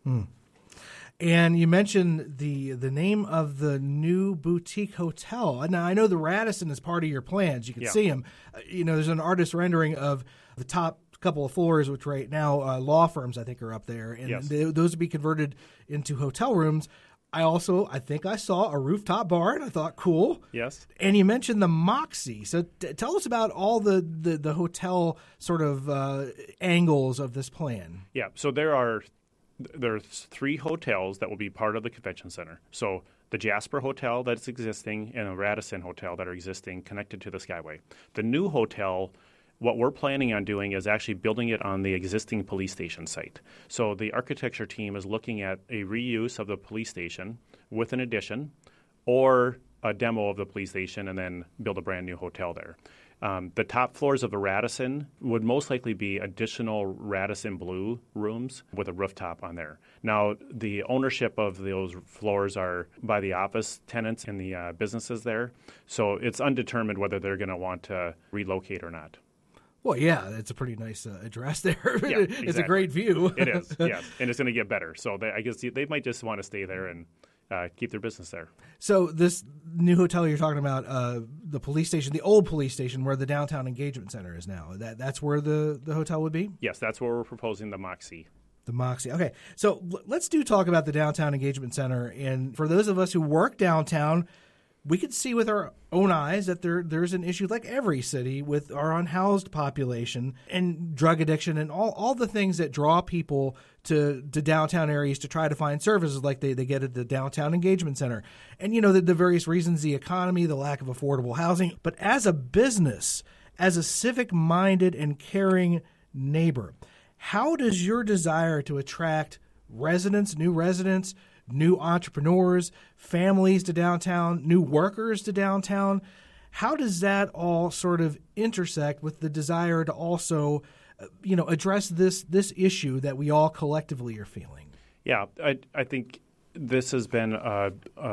M: And you mentioned the name of the new boutique hotel. Now, I know the Radisson is part of your plans. You can see them. There's an artist rendering of the top couple of floors, which right now law firms, I think, are up there. And those would be converted into hotel rooms. I think I saw a rooftop bar, and I thought, cool.
N: Yes. And
M: you mentioned the Moxie. So tell us about all the hotel sort of angles of this plan.
N: Yeah, so there's 3 hotels that will be part of the convention center. So the Jasper Hotel that's existing and a Radisson Hotel that are existing connected to the Skyway. The new hotel, what we're planning on doing is actually building it on the existing police station site. So the architecture team is looking at a reuse of the police station with an addition or a demo of the police station and then build a brand new hotel there. The top floors of the Radisson would most likely be additional Radisson Blue rooms with a rooftop on there. Now, the ownership of those floors are by the office tenants and the businesses there. So it's undetermined whether they're going to want to relocate or not.
M: Well, yeah, it's a pretty nice address there.
N: Yeah, exactly.
M: It's a great view.
N: It is, yes, and it's going to get better. So I guess they might just want to stay there and keep their business there.
M: So this new hotel you're talking about, the police station, the old police station where the Downtown Engagement Center is now, that's where the hotel would be?
N: Yes, that's where we're proposing the Moxie.
M: The Moxie. Okay, so let's talk about the Downtown Engagement Center. And for those of us who work downtown, we could see with our own eyes that there's an issue like every city with our unhoused population and drug addiction and all the things that draw people to downtown areas to try to find services like they get at the Downtown Engagement Center. And, the various reasons, the economy, the lack of affordable housing. But as a business, as a civic-minded and caring neighbor, how does your desire to attract new residents, new entrepreneurs, families to downtown, new workers to downtown, How does that all sort of intersect with the desire to also, address this issue that we all collectively are feeling?
N: Yeah, I think this has been a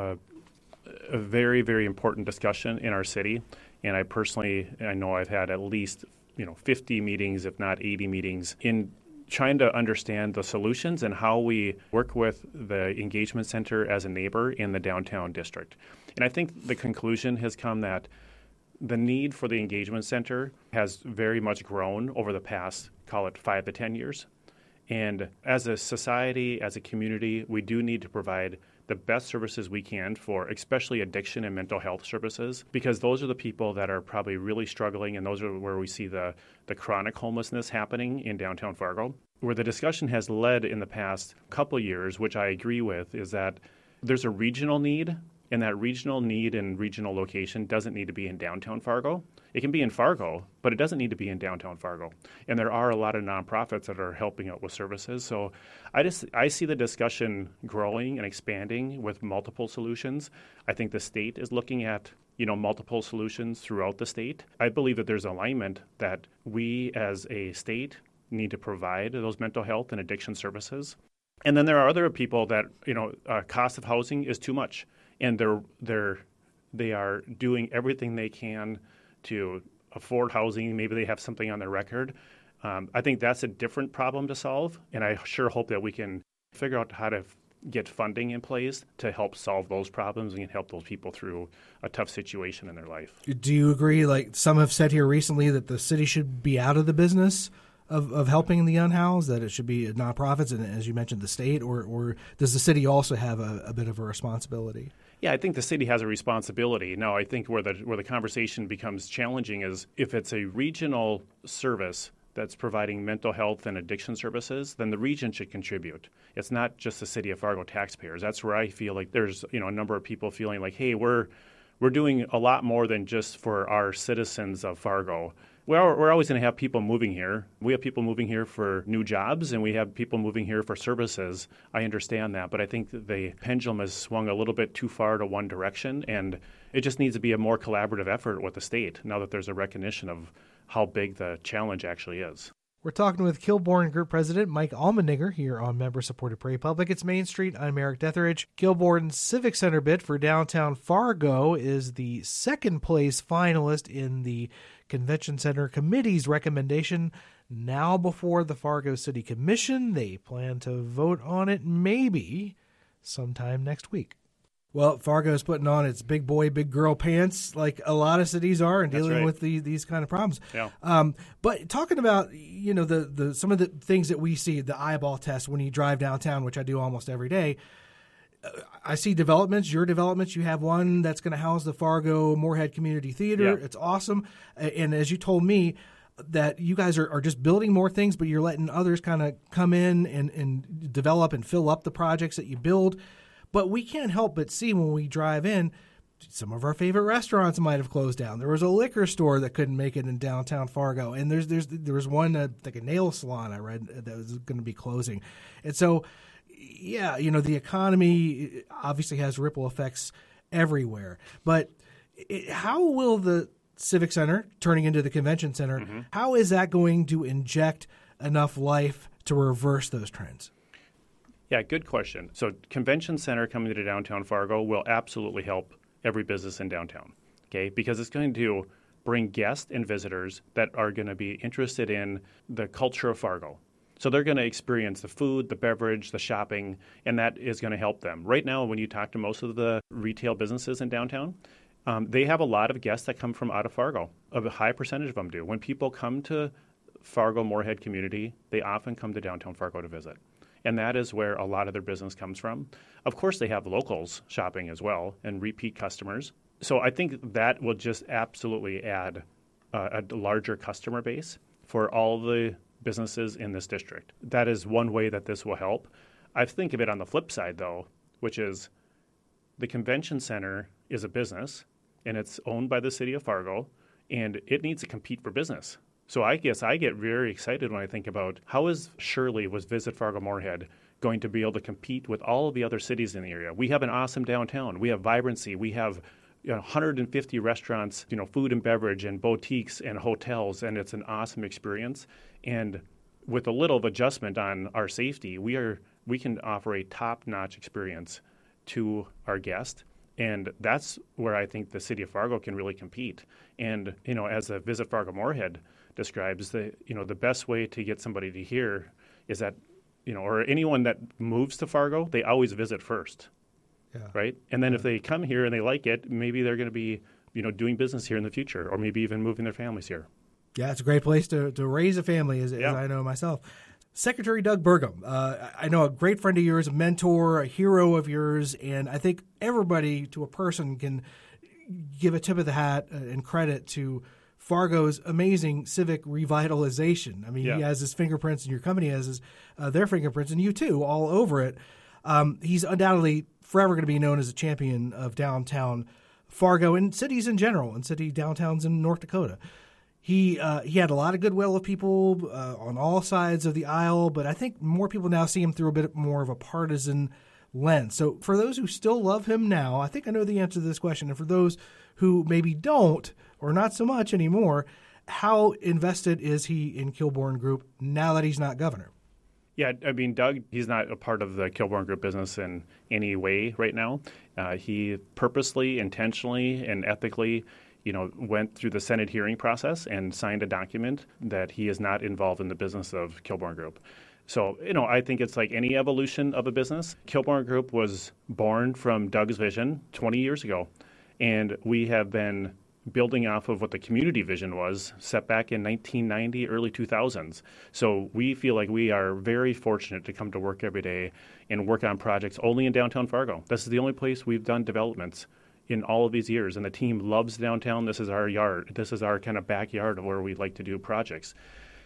N: very, very important discussion in our city. And I know I've had at least 50 meetings, if not 80 meetings, in trying to understand the solutions and how we work with the engagement center as a neighbor in the downtown district. And I think the conclusion has come that the need for the engagement center has very much grown over the past, call it 5 to 10 years. And as a society, as a community, we do need to provide the best services we can for especially addiction and mental health services, because those are the people that are probably really struggling, and those are where we see the chronic homelessness happening in downtown Fargo. Where the discussion has led in the past couple of years, which I agree with, is that there's a regional need, and that regional need and regional location doesn't need to be in downtown Fargo. It can be in Fargo, but it doesn't need to be in downtown Fargo. And there are a lot of nonprofits that are helping out with services. So I see the discussion growing and expanding with multiple solutions. I think the state is looking at multiple solutions throughout the state. I believe that there's alignment that we as a state need to provide those mental health and addiction services. And then there are other people that, cost of housing is too much. And they are doing everything they can to afford housing. Maybe they have something on their record. I think that's a different problem to solve, and I sure hope that we can figure out how to get funding in place to help solve those problems and help those people through a tough situation in their life.
M: Do you agree, like some have said here recently, that the city should be out of the business of helping the unhoused, that it should be nonprofits and, as you mentioned, the state, or does the city also have a bit of a responsibility?
N: Yeah, I think the city has a responsibility. Now, I think where the conversation becomes challenging is if it's a regional service that's providing mental health and addiction services, then the region should contribute. It's not just the city of Fargo taxpayers. That's where I feel like there's a number of people feeling like, hey, we're doing a lot more than just for our citizens of Fargo. We're always going to have people moving here. We have people moving here for new jobs, and we have people moving here for services. I understand that, but I think that the pendulum has swung a little bit too far to one direction, and it just needs to be a more collaborative effort with the state now that there's a recognition of how big the challenge actually is.
M: We're talking with Kilbourn Group President Mike Allmendinger here on member-supported Prairie Public. It's Main Street. I'm Eric Detheridge. Kilbourn Civic Center bid for downtown Fargo is the second-place finalist in the Convention Center Committee's recommendation. Now before the Fargo City Commission, they plan to vote on it maybe sometime next week. Well, Fargo is putting on its big boy, big girl pants like a lot of cities are and dealing with these kind of problems.
N: Yeah.
M: But talking about, the some of the things that we see, the eyeball test when you drive downtown, which I do almost every day, I see developments, your developments. You have one that's going to house the Fargo Moorhead Community Theater. Yeah. It's awesome. And as you told me, that you guys are just building more things, but you're letting others kind of come in and develop and fill up the projects that you build. But we can't help but see when we drive in, some of our favorite restaurants might have closed down. There was a liquor store that couldn't make it in downtown Fargo, and there was one like a nail salon I read that was going to be closing. And so, yeah, the economy obviously has ripple effects everywhere. But how will the Civic Center turning into the Convention Center, how is that going to inject enough life to reverse those trends?
N: Yeah, good question. So Convention Center coming to downtown Fargo will absolutely help every business in downtown, okay? Because it's going to bring guests and visitors that are going to be interested in the culture of Fargo. So they're going to experience the food, the beverage, the shopping, and that is going to help them. Right now, when you talk to most of the retail businesses in downtown, they have a lot of guests that come from out of Fargo. A high percentage of them do. When people come to Fargo Moorhead community, they often come to downtown Fargo to visit. And that is where a lot of their business comes from. Of course, they have locals shopping as well and repeat customers. So I think that will just absolutely add a larger customer base for all the businesses in this district. That is one way that this will help. I think of it on the flip side, though, which is the Convention Center is a business, and it's owned by the city of Fargo, and it needs to compete for business. So I guess I get very excited when I think about how is Shirley with Visit Fargo Moorhead going to be able to compete with all of the other cities in the area. We have an awesome downtown. We have vibrancy. We have 150 restaurants, food and beverage and boutiques and hotels, and it's an awesome experience. And with a little of adjustment on our safety, we can offer a top-notch experience to our guest. And that's where I think the city of Fargo can really compete. And, as a Visit Fargo Moorhead describes, the best way to get somebody to here is that, or anyone that moves to Fargo, they always visit first. Yeah. Right? And then if they come here and they like it, maybe they're going to be, doing business here in the future, or maybe even moving their families here.
M: Yeah, it's a great place to raise a family, as I know myself. Secretary Doug Burgum, I know a great friend of yours, a mentor, a hero of yours, and I think everybody to a person can give a tip of the hat and credit to Fargo's amazing civic revitalization. I mean, He has his fingerprints, and your company has their fingerprints, and you too, all over it. He's undoubtedly forever going to be known as a champion of downtown Fargo and cities in general, and city downtowns in North Dakota. He had a lot of goodwill of people on all sides of the aisle, but I think more people now see him through a bit more of a partisan lens. So for those who still love him now, I think I know the answer to this question. And for those who maybe don't or not so much anymore, how invested is he in Kilbourn Group now that he's not governor?
N: Yeah, I mean, Doug, he's not a part of the Kilbourn Group business in any way right now. He purposely, intentionally, and ethically went through the Senate hearing process and signed a document that he is not involved in the business of Kilbourn Group. So, I think it's like any evolution of a business. Kilbourn Group was born from Doug's vision 20 years ago, and we have been building off of what the community vision was set back in 1990, early 2000s. So we feel like we are very fortunate to come to work every day and work on projects only in downtown Fargo. This is the only place we've done developments in all of these years, and the team loves downtown. This is our yard. This is our kind of backyard where we like to do projects.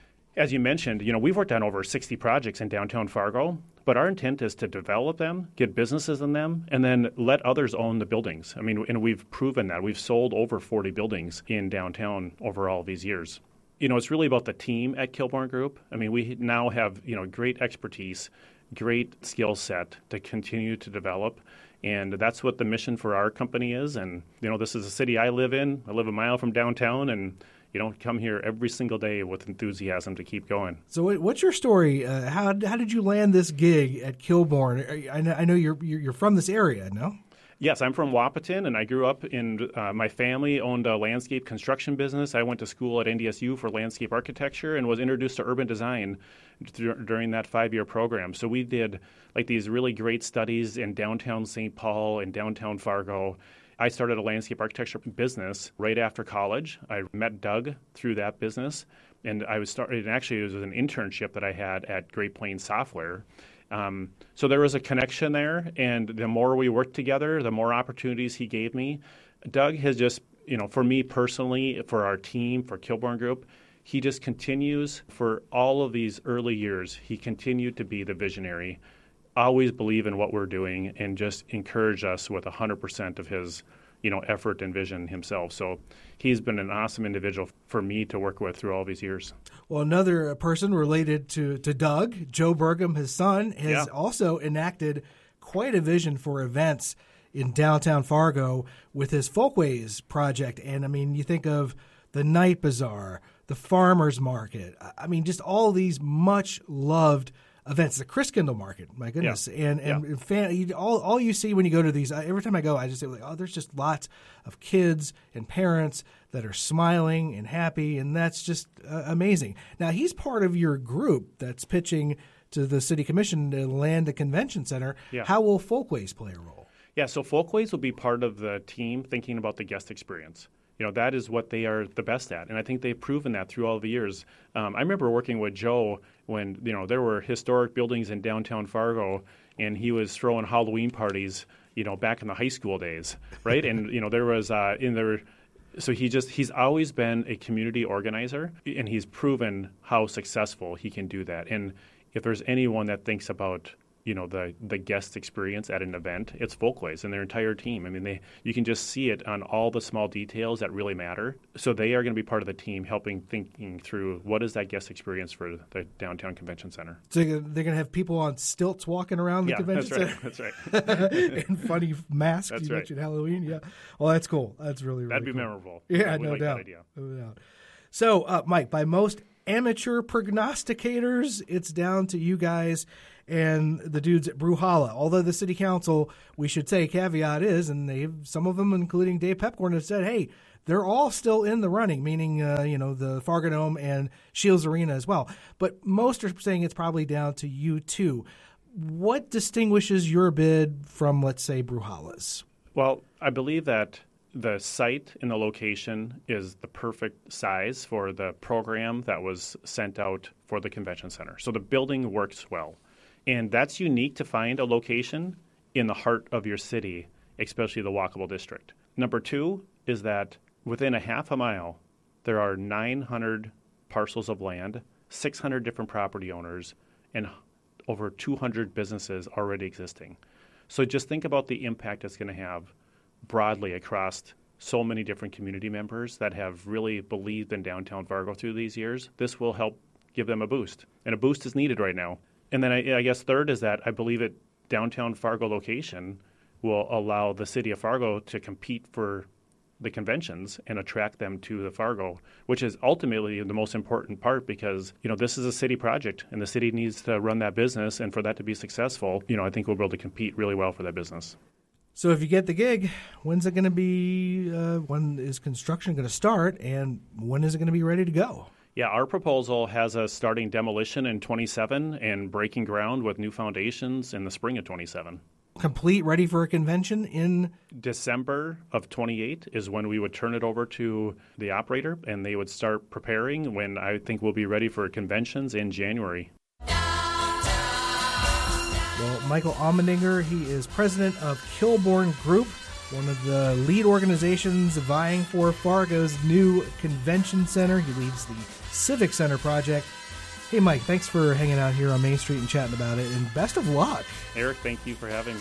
N: As you mentioned, we've worked on over 60 projects in downtown Fargo, but our intent is to develop them, get businesses in them, and then let others own the buildings. I mean, and we've proven that. We've sold over 40 buildings in downtown over all these years. It's really about the team at Kilbourn Group. I mean, we now have, great expertise, great skill set to continue to develop. And that's what the mission for our company is. And, this is a city I live in. I live a mile from downtown and, come here every single day with enthusiasm to keep going.
M: So what's your story? How did you land this gig at Kilbourn? I know you're from this area, no?
N: Yes, I'm from Wahpeton, and I grew up in my family owned a landscape construction business. I went to school at NDSU for landscape architecture and was introduced to urban design during that 5-year program. So we did these really great studies in downtown St. Paul and downtown Fargo. I started a landscape architecture business right after college. I met Doug through that business, and actually it was an internship that I had at Great Plains Software. So there was a connection there, and the more we worked together, the more opportunities he gave me. Doug has just, for me personally, for our team, for Kilbourn Group, he just continues for all of these early years. He continued to be the visionary, always believe in what we're doing, and just encourage us with 100% of his, effort and vision himself. So he's been an awesome individual for me to work with through all these years.
M: Well, another person related to Doug, Joe Burgum, his son, has also enacted quite a vision for events in downtown Fargo with his Folkways project. And, I mean, you think of the Night Bazaar, the Farmers Market. I mean, just all these much-loved events, the Christkindl Market, my goodness. All you see when you go to these, every time I go, I just say, there's just lots of kids and parents that are smiling and happy, and that's just amazing. Now, he's part of your group that's pitching to the City Commission to land a convention center. Yeah. How will Folkways play a role?
N: Yeah, so Folkways will be part of the team thinking about the guest experience. That is what they are the best at, and I think they've proven that through all the years. I remember working with Joe when there were historic buildings in downtown Fargo, and he was throwing Halloween parties, back in the high school days, right? And there was so he's always been a community organizer, and he's proven how successful he can do that. And if there's anyone that thinks about the guest experience at an event, it's Folkways and their entire team. I mean, you can just see it on all the small details that really matter. So they are going to be part of the team thinking through what is that guest experience for the downtown convention center.
M: So they're going to have people on stilts walking around the convention center?
N: That's right.
M: And funny masks.
N: That's
M: you
N: right.
M: mentioned Halloween. Yeah. Well, that's cool. That's really
N: That'd be
M: cool.
N: memorable.
M: Yeah,
N: I would
M: no
N: like
M: doubt.
N: that idea.
M: No doubt. So, Mike, by most amateur prognosticators, it's down to you guys and the dudes at Bruhala. Although the city council, we should say, caveat is, and some of them, including Dave Pepcorn, have said, hey, they're all still in the running, meaning, the Fargo Dome and Shields Arena as well. But most are saying it's probably down to you two. What distinguishes your bid from, let's say, Bruhala's?
N: Well, I believe that the site and the location is the perfect size for the program that was sent out for the convention center. So the building works well. And that's unique to find a location in the heart of your city, especially the walkable district. Number two is that within a half a mile, there are 900 parcels of land, 600 different property owners, and over 200 businesses already existing. So just think about the impact it's going to have broadly across so many different community members that have really believed in downtown Fargo through these years. This will help give them a boost, and a boost is needed right now. And then I guess third is that I believe that downtown Fargo location will allow the city of Fargo to compete for the conventions and attract them to the Fargo, which is ultimately the most important part because, this is a city project and the city needs to run that business. And for that to be successful, I think we'll be able to compete really well for that business.
M: So if you get the gig, when's it going to be, when is construction going to start and when is it going to be ready to go?
N: Yeah, our proposal has us starting demolition in 27 and breaking ground with new foundations in the spring of 27.
M: Complete, ready for a convention in
N: December of 28 is when we would turn it over to the operator and they would start preparing when I think we'll be ready for conventions in January.
M: Well, Michael Allmendinger, he is president of Kilbourn Group, one of the lead organizations vying for Fargo's new convention center. He leads the Civic Center project. Hey, Mike, thanks for hanging out here on Main Street and chatting about it, and best of luck.
N: Eric, thank you for having me.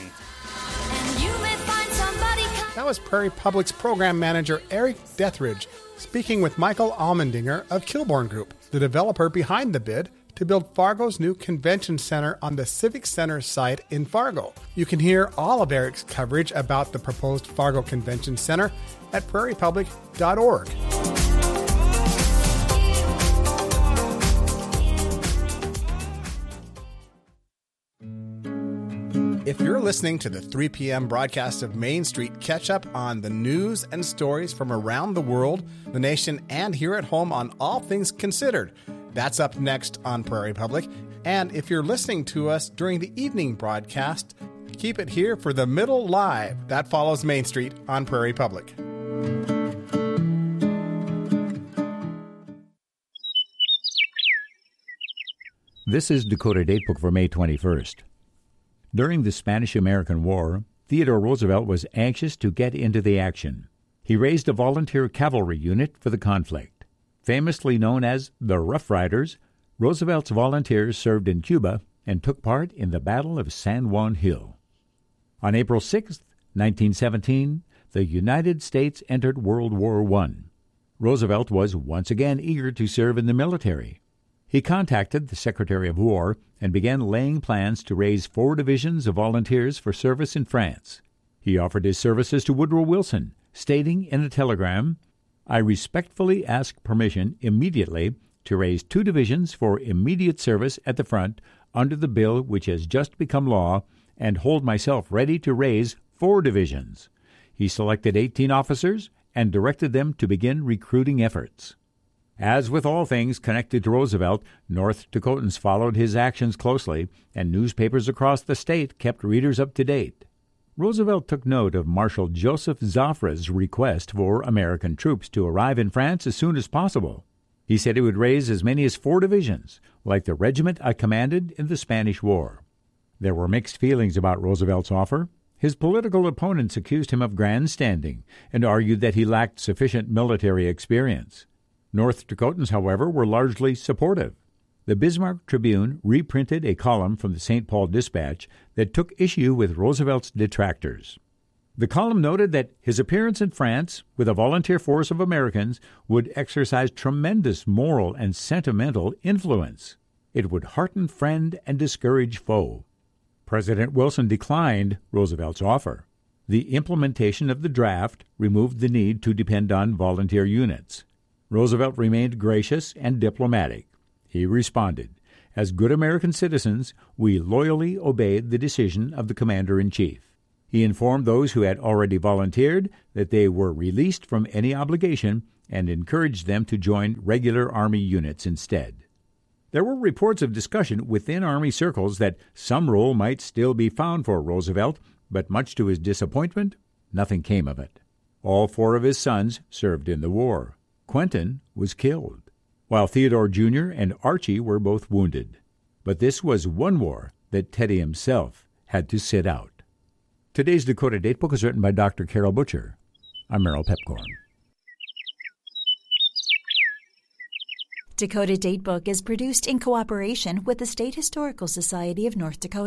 F: That was Prairie Public's program manager, Eric Dethridge, speaking with Michael Allmendinger of Kilbourn Group, the developer behind the bid to build Fargo's new convention center on the Civic Center site in Fargo. You can hear all of Eric's coverage about the proposed Fargo Convention Center at prairiepublic.org. If you're listening to the 3 p.m. broadcast of Main Street, catch up on the news and stories from around the world, the nation, and here at home on All Things Considered. That's up next on Prairie Public. And if you're listening to us during the evening broadcast, keep it here for the Middle Live. That follows Main Street on Prairie Public.
O: This is Dakota Datebook for May 21st. During the Spanish-American War, Theodore Roosevelt was anxious to get into the action. He raised a volunteer cavalry unit for the conflict. Famously known as the Rough Riders, Roosevelt's volunteers served in Cuba and took part in the Battle of San Juan Hill. On April 6, 1917, the United States entered World War I. Roosevelt was once again eager to serve in the military. He contacted the Secretary of War and began laying plans to raise 4 divisions of volunteers for service in France. He offered his services to Woodrow Wilson, stating in a telegram, "I respectfully ask permission immediately to raise 2 divisions for immediate service at the front under the bill which has just become law, and hold myself ready to raise 4 divisions." He selected 18 officers and directed them to begin recruiting efforts. As with all things connected to Roosevelt, North Dakotans followed his actions closely, and newspapers across the state kept readers up to date. Roosevelt took note of Marshal Joseph Joffre's request for American troops to arrive in France as soon as possible. He said he would raise as many as 4 divisions, like the regiment I commanded in the Spanish War. There were mixed feelings about Roosevelt's offer. His political opponents accused him of grandstanding and argued that he lacked sufficient military experience. North Dakotans, however, were largely supportive. The Bismarck Tribune reprinted a column from the St. Paul Dispatch that took issue with Roosevelt's detractors. The column noted that his appearance in France with a volunteer force of Americans would exercise tremendous moral and sentimental influence. It would hearten friend and discourage foe. President Wilson declined Roosevelt's offer. The implementation of the draft removed the need to depend on volunteer units. Roosevelt remained gracious and diplomatic. He responded, "As good American citizens, we loyally obeyed the decision of the Commander-in-Chief." He informed those who had already volunteered that they were released from any obligation and encouraged them to join regular Army units instead. There were reports of discussion within Army circles that some role might still be found for Roosevelt, but much to his disappointment, nothing came of it. All 4 of his sons served in the war. Quentin was killed, while Theodore Jr. and Archie were both wounded. But this was one war that Teddy himself had to sit out. Today's Dakota Datebook is written by Dr. Carol Butcher. I'm Merrill Pepcorn.
H: Dakota Datebook is produced in cooperation with the State Historical Society of North Dakota.